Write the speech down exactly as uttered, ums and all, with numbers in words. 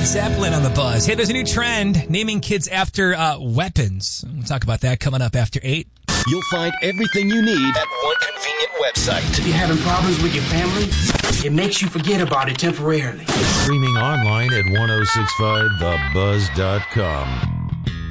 Zeppelin on the Buzz. Hey, there's a new trend, naming kids after uh, weapons. We'll talk about that coming up after eight. You'll find everything you need at one convenient website. If you're having problems with your family, it makes you forget about it temporarily. Streaming online at ten sixty-five the buzz dot com.